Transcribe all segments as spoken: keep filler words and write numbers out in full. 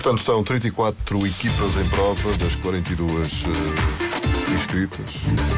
Portanto, estão trinta e quatro equipas em prova das quarenta e duas uh, inscritas.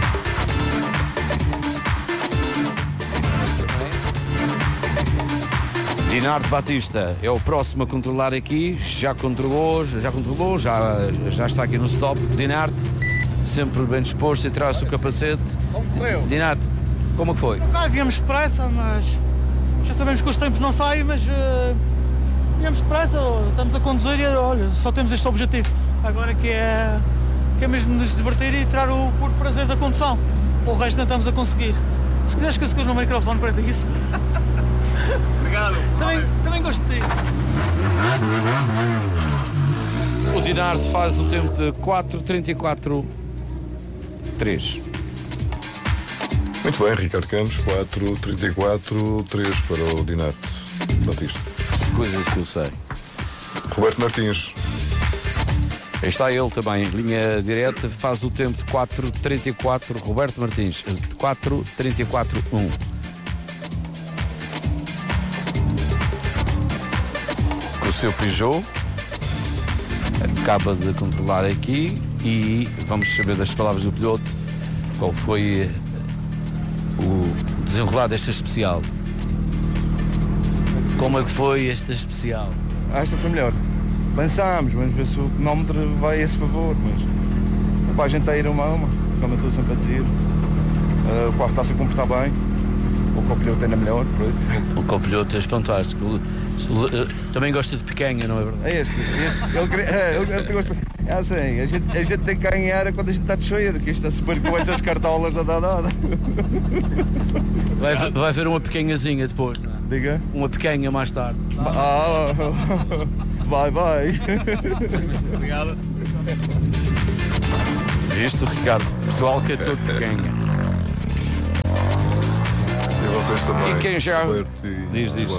Dinardo Batista é o próximo a controlar aqui, já controlou, já controlou, já, já está aqui no stop. Dinardo, sempre bem disposto a tirar o seu capacete. Dinardo, como é que foi? Ah, viemos depressa, mas já sabemos que os tempos não saem, mas uh, viemos depressa, estamos a conduzir e olha, só temos este objetivo. Agora que é, que é mesmo nos divertir e tirar o puro prazer da condução. O resto não estamos a conseguir. Se quiseres que eu segure o meu microfone para isso. Obrigado. Também, também gosto de ti. O Dinardo faz o tempo de quatro trinta e quatro três. Muito bem, Ricardo Campos, quatro trinta e quatro três para o Dinardo Batista. Coisas que eu sei. Roberto Martins. Aí está ele também, linha direta, faz o tempo de quatro trinta e quatro, Roberto Martins, quatro trinta e quatro um. Com o seu Peugeot, acaba de controlar aqui e vamos saber das palavras do piloto qual foi o desenrolar desta especial. Como é que foi esta especial? Ah, esta foi melhor. Pensámos, vamos ver se o cronómetro vai a esse favor, mas opa, a gente está a ir uma a uma, como eu estou sempre a dizer. Uh, o carro está-se a comportar bem, o copiloto ainda melhor, por isso. O copiloto é fantástico. Também gosta de picanha, não é verdade? É este, este ele, ele, ele, ele gosta. É assim, a gente, a gente tem que ganhar quando a gente está de choeiro, que isto está super com essas cartolas a dar nada. Vai, vai ver uma picanhazinha depois, não é? Diga? Uma picanha mais tarde. Ah, vai, vai. Obrigado. Isto, Ricardo, pessoal que é todo picanha. E vocês também. E quem já... E... Diz, diz.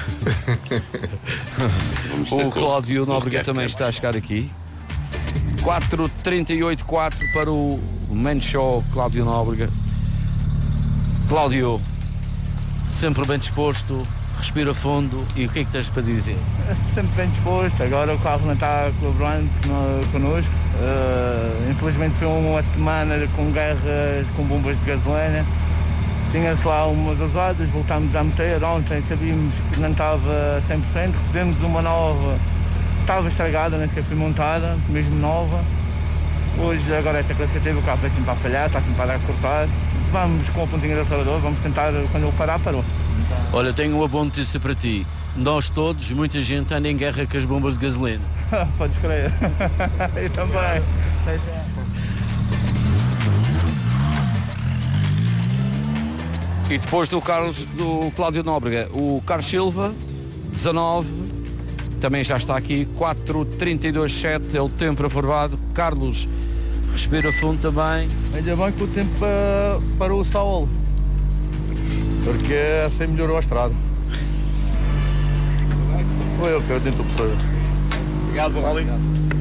O Cláudio Nóbrega também está a chegar aqui. quatro trinta e oito quatro para o Man Show Cláudio Nóbrega. Cláudio, sempre bem disposto, respira fundo e o que é que tens para dizer? Sempre bem disposto, agora o carro não está colaborando connosco. Uh, infelizmente foi uma semana com guerras com bombas de gasolina. Tinha-se lá umas usadas, voltámos a meter. Ontem sabíamos que não estava cem por cento, recebemos uma nova, estava estragada, nem sequer foi montada, mesmo nova. Hoje, agora esta classe que teve, o carro vai sempre a falhar, está sempre a dar a cortar. Vamos com a pontinha do acelerador, vamos tentar, quando ele parar, parou. Olha, tenho uma boa notícia para ti. Nós todos, muita gente anda em guerra com as bombas de gasolina. Podes crer. Eu também. E depois do Carlos, do Cláudio Nóbrega, o Carlos Silva, dezanove, também já está aqui, quatro trinta e dois sete, é o tempo aforvado. Carlos, respira fundo também. Ainda bem que o tempo uh, parou o sol, porque assim melhorou a estrada. Foi eu que eu tento perceber. Obrigado, Rally.